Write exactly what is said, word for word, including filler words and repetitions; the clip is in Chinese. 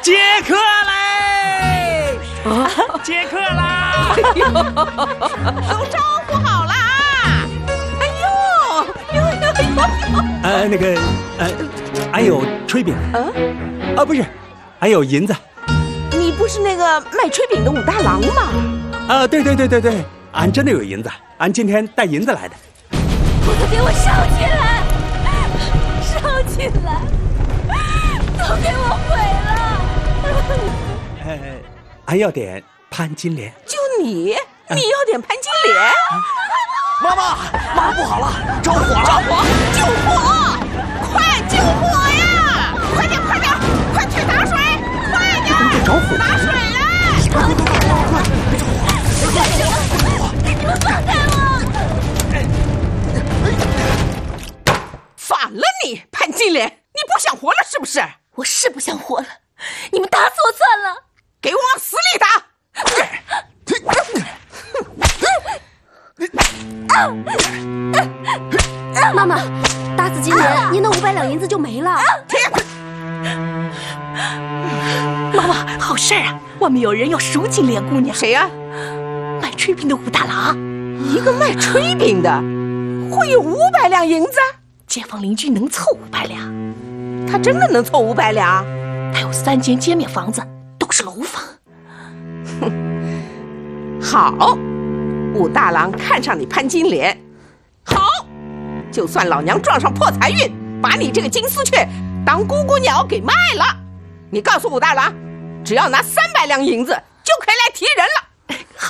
接客嘞！啊，接客啦！ 都招呼好了啊！哎呦，呦呦呦呦！ 呃，那个，呃，俺有炊饼。嗯，啊，不是，俺有银子。 你不是那个卖炊饼的武大郎吗？ 啊，对对对对对，俺真的有银子，俺今天带银子来的。 把它给我烧起来！烧起来！都给我毁了！ 呃，俺要点潘金莲。 就你，你要点潘金莲？ 妈妈，妈妈不好了，着火了！ 着火！救火！快救火呀！快点快点，快去打水！快点！ 着火！ 打水来！ 快快快！别着火！快救我！你们放开我！ 反了你，潘金莲，你不想活了是不是？ 我是不想活了，你们打死我算了。 给我往死里打！ 妈妈，打死金莲，您的五百两银子就没了。 妈妈，好事啊！外面有人要赎金莲姑娘。 谁呀？ 卖炊饼的武大郎。 一个卖炊饼的，会有五百两银子？ 街坊邻居能凑五百两。 他真的能凑五百两？ 他有三间街面房子，都是楼房。 哼，好，武大郎看上你潘金莲，好，就算老娘撞上破财运，把你这个金丝雀当姑姑鸟给卖了。你告诉武大郎，只要拿三百两银子，就可以来提人了。